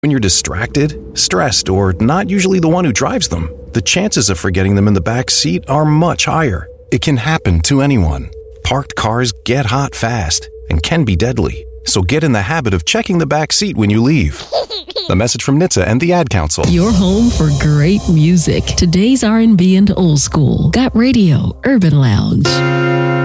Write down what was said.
When you're distracted, stressed, or not usually the one who drives them, the chances of forgetting them in the back seat are much higher. It can happen to anyone. Parked cars get hot fast and can be deadly. So get in the habit of checking the back seat when you leave. The message from NHTSA and the Ad Council. Your home for great music. Today's R&B and old school. Got Radio Urban Lounge.